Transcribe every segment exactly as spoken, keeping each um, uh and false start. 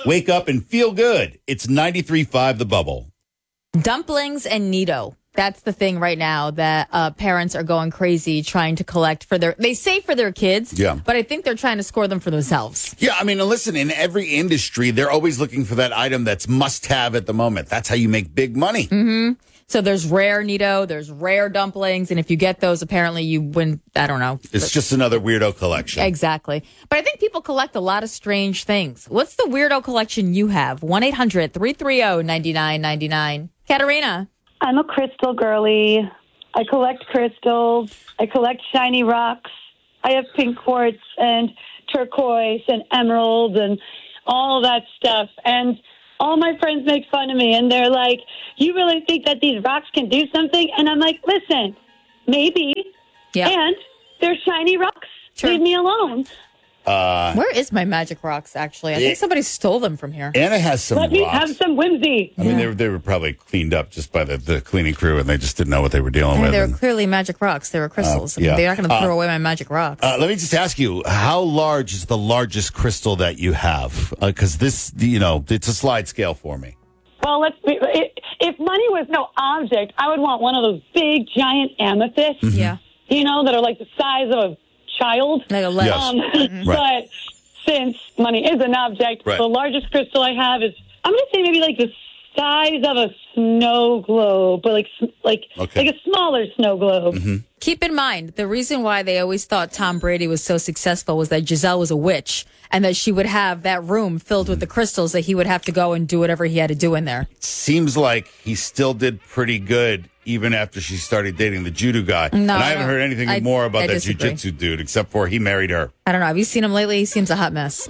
Wake up and feel good. It's ninety-three point five The Bubble. Dumplings and Nido. That's the thing right now that uh, parents are going crazy trying to collect for their, they say for their kids, yeah. but I think they're trying to score them for themselves. Yeah, I mean, listen, in every industry, they're always looking for that item that's must-have at the moment. That's how you make big money. Mm-hmm. So there's rare Nido, there's rare dumplings, and if you get those, apparently you win, I don't know. It's just another weirdo collection. Exactly. But I think people collect a lot of strange things. What's the weirdo collection you have? one eight hundred three three zero nine nine nine nine. Katerina. I'm a crystal girly. I collect crystals. I collect shiny rocks. I have pink quartz and turquoise and emerald and all that stuff. And all my friends make fun of me, and they're like, you really think that these rocks can do something? And I'm like, listen, maybe. Yeah. And they're shiny rocks. Sure. Leave me alone. Uh, Where is my magic rocks, actually? I it, think somebody stole them from here. Anna has some Let me rocks. have some whimsy. I mean, they were, they were probably cleaned up just by the, the cleaning crew, and they just didn't know what they were dealing I mean, with. they were And, clearly magic rocks. They were crystals. Uh, I mean, yeah. they're not going to throw Uh, away my magic rocks. uh, let me just ask you, how large is the largest crystal that you have? Because uh, this, you know, it's a slide scale for me. Well, let's be, if money was no object, I would want one of those big, giant amethysts, Mm-hmm. Yeah. you know, that are like the size of a child. Like a leg. Yes. Um, Right. But since money is an object, Right. the largest crystal I have is, I'm going to say maybe like the size of a snow globe, but like like Okay. like a smaller snow globe. Mm-hmm. Keep in mind, the reason why they always thought Tom Brady was so successful was that Giselle was a witch and that she would have that room filled with the crystals that he would have to go and do whatever he had to do in there. Seems like he still did pretty good even after she started dating the judo guy. No, and I I haven't don't- heard anything I- more about I that disagree. jujitsu dude except for he married her. I don't know. Have you seen him lately? He seems a hot mess.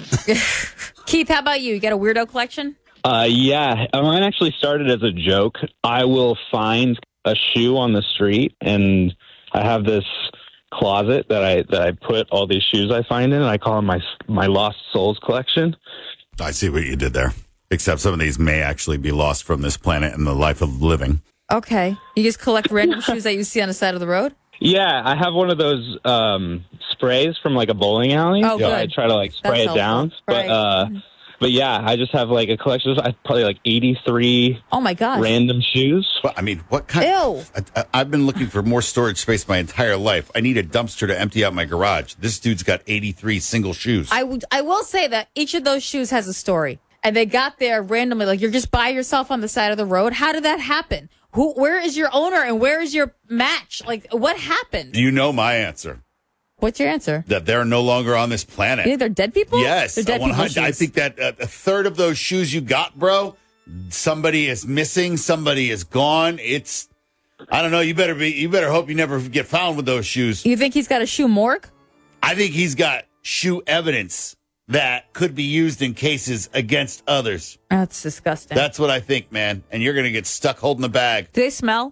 Keith, how about you? You got a weirdo collection? Uh, yeah, mine actually started as a joke. I will find a shoe on the street, and I have this closet that I that I put all these shoes I find in, and I call them my my lost souls collection. I see what you did there. Except some of these may actually be lost from this planet and the life of living. Okay. You just collect random shoes that you see on the side of the road? Yeah, I have one of those um, sprays from like a bowling alley. Oh, So good. I try to like spray That's it down, helpful. but Right. uh, but yeah, I just have like a collection of I probably like eighty-three Oh, my gosh. random shoes. Well, I mean, what kind? Ew. I, I- I've been looking for more storage space my entire life. I need a dumpster to empty out my garage. This dude's got eighty-three single shoes. I, would, I will say that each of those shoes has a story. And they got there randomly. Like, you're just by yourself on the side of the road. How did that happen? Who? Where is your owner and where is your match? Like, what happened? you know my answer. What's your answer? That they're no longer on this planet. You think they're dead people? Yes, They're dead one people hundred I shoes. think that uh, a third of those shoes you got, bro, somebody is missing, somebody is gone. It's, I don't know. You better be. You better hope you never get found with those shoes. You think he's got a shoe morgue? I think he's got shoe evidence that could be used in cases against others. That's disgusting. That's what I think, man. And you're gonna get stuck holding the bag. Do they smell?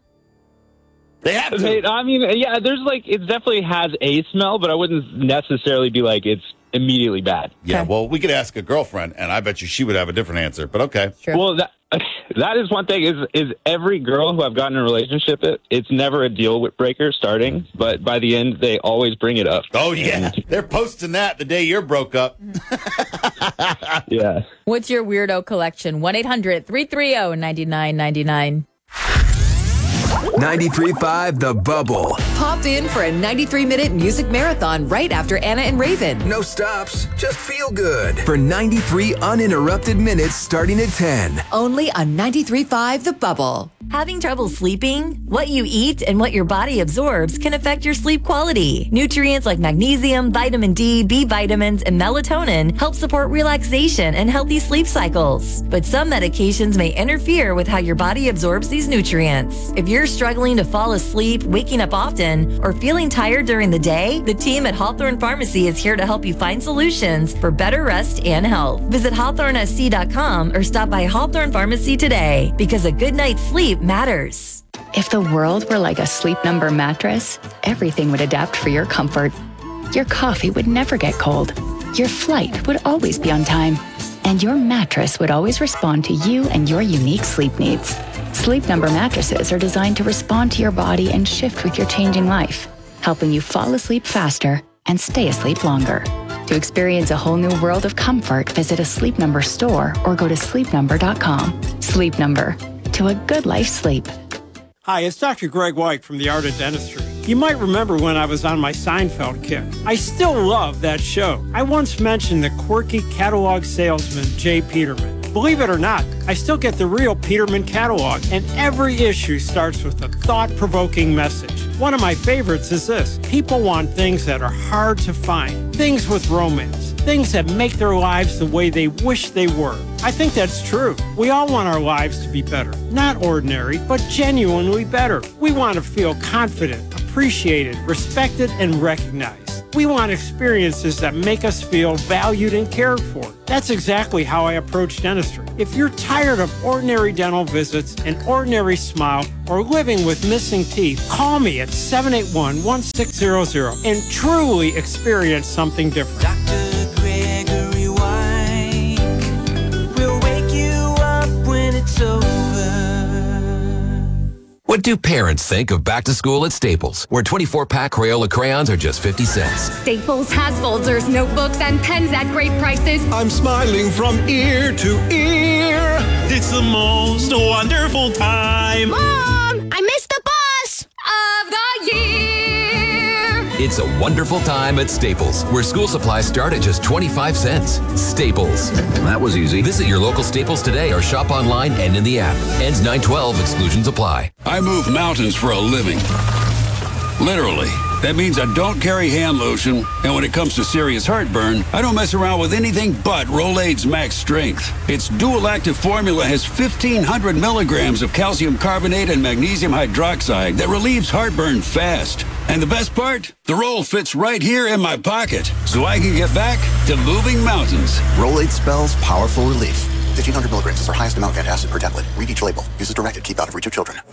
They have to. They- I mean, yeah, there's like it definitely has a smell, but I wouldn't necessarily be like it's immediately bad. Yeah. Okay. Well, we could ask a girlfriend, and I bet you she would have a different answer. But okay. Sure. Well, that that is one thing. Is is every girl who I've gotten in a relationship, it it's never a deal breaker starting, but by the end they always bring it up. Oh yeah, they're posting that the day you're broke up. Yeah. What's your weirdo collection? one eight hundred three three zero nine nine nine nine. ninety-three point five The Bubble. Popped in for a ninety-three minute music marathon right after Anna and Raven. No stops, just feel good. For ninety-three uninterrupted minutes starting at ten. Only on ninety-three point five The Bubble. Having trouble sleeping? What you eat and what your body absorbs can affect your sleep quality. Nutrients like magnesium, vitamin D, B vitamins, and melatonin help support relaxation and healthy sleep cycles. But some medications may interfere with how your body absorbs these nutrients. If you're struggling to fall asleep, waking up often, or feeling tired during the day, the team at Hawthorne Pharmacy is here to help you find solutions for better rest and health. Visit hawthorne s c dot com or stop by Hawthorne Pharmacy today, because a good night's sleep matters. If the world were like a Sleep Number mattress, everything would adapt for your comfort. Your coffee would never get cold. Your flight would always be on time. And your mattress would always respond to you and your unique sleep needs. Sleep Number mattresses are designed to respond to your body and shift with your changing life, helping you fall asleep faster and stay asleep longer. To experience a whole new world of comfort, visit a Sleep Number store or go to sleep number dot com. Sleep Number. To a good life sleep. Hi, it's Doctor Greg White from The Art of Dentistry. You might remember when I was on my Seinfeld kick. I still love that show. I once mentioned the quirky catalog salesman, Jay Peterman. Believe it or not, I still get the real Peterman catalog, and every issue starts with a thought-provoking message. One of my favorites is this. People want things that are hard to find, things with romance, things that make their lives the way they wish they were. I think that's true. We all want our lives to be better. Not ordinary, but genuinely better. We want to feel confident, appreciated, respected, and recognized. We want experiences that make us feel valued and cared for. That's exactly how I approach dentistry. If you're tired of ordinary dental visits, an ordinary smile, or living with missing teeth, call me at seven eight one, one six zero zero and truly experience something different. Doctor Gregory White will wake you up when it's over. What do parents think of back to school at Staples, where twenty-four pack Crayola crayons are just fifty cents? Staples has folders, notebooks, and pens at great prices. I'm smiling from ear to ear. It's the most wonderful time. Mom, I missed the bus of the year. It's a wonderful time at Staples, where school supplies start at just twenty-five cents. Staples. That was easy. Visit your local Staples today or shop online and in the app. Ends nine twelve. Exclusions apply. I move mountains for a living. Literally. That means I don't carry hand lotion, and when it comes to serious heartburn, I don't mess around with anything but Rolaids Max Strength. Its dual-active formula has fifteen hundred milligrams of calcium carbonate and magnesium hydroxide that relieves heartburn fast. And the best part? The roll fits right here in my pocket, so I can get back to moving mountains. Rolaids spells powerful relief. fifteen hundred milligrams is our highest amount of antacid per tablet. Read each label. Use as directed. Keep out of reach of children.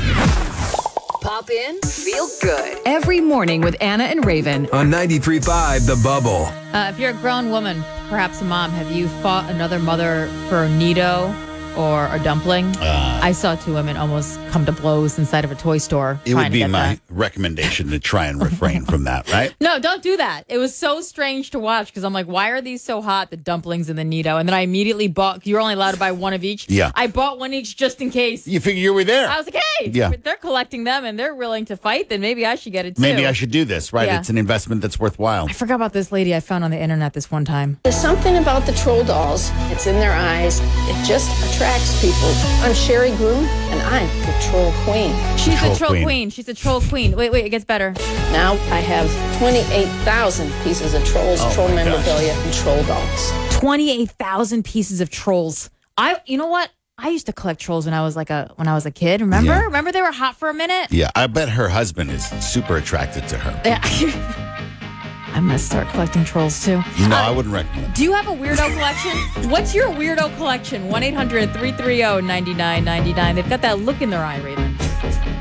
Pop in, feel good. Every morning with Anna and Raven. On ninety-three point five The Bubble. Uh, if you're a grown woman, perhaps a mom, have you fought another mother for a Neato or a dumpling? Uh, I saw two women almost come to blows inside of a toy store. It would to be get my that. recommendation to try and refrain from that, right? No, don't do that. It was so strange to watch because I'm like, why are these so hot, the dumplings and the Neato? And then I immediately bought, you're only allowed to buy one of each. Yeah. I bought one each just in case. You figure you were there. I was like, hey, Yeah. they're collecting them and they're willing to fight, then maybe I should get it too. Maybe I should do this, right? Yeah. It's an investment that's worthwhile. I forgot about this lady I found on the internet this one time. There's something about the troll dolls. It's in their eyes. It just attracts people. I'm Sherry Groom, and I'm the troll queen. She's Troll a troll queen. queen. She's a troll queen. Wait, wait, it gets better. Now I have twenty-eight thousand pieces of trolls, Oh troll my memorabilia, and troll dolls. twenty-eight thousand pieces of trolls. I, you know what? I used to collect trolls when I was like a when I was a kid. Remember? Yeah. Remember they were hot for a minute? Yeah, I bet her husband is super attracted to her. Yeah. I'm gonna start collecting trolls too. No, I wouldn't recommend. Do you have a weirdo collection? What's your weirdo collection? one eight hundred three three zero nine nine nine nine. They've got that look in their eye, Raven.